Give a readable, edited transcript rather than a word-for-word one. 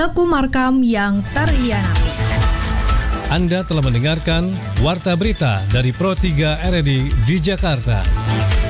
Teku Markam yang terhianati. Anda telah mendengarkan Warta Berita dari Pro 3 RRI di Jakarta.